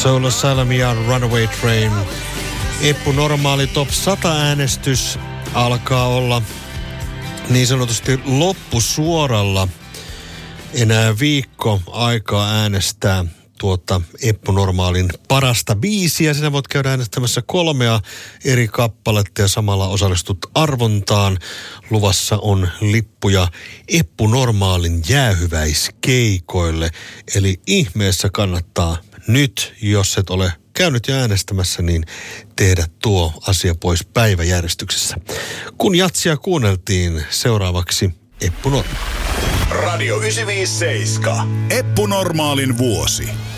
Soul Asylum ja Runaway Train. Eppu Normaali Top 100 äänestys alkaa olla niin sanotusti loppusuoralla. Enää viikko aikaa äänestää Eppu Normaalin parasta biisiä. Sinä voit käydä äänestämässä 3 eri kappaletta ja samalla osallistut arvontaan. Luvassa on lippuja Eppu Normaalin jäähyväiskeikoille. Eli ihmeessä kannattaa nyt, jos et ole käynyt jo äänestämässä, niin tehdä tuo asia pois päiväjärjestyksessä. Kun jatsia kuunneltiin, seuraavaksi Eppu Normaali. Radio 957. Eppu Normaalin vuosi.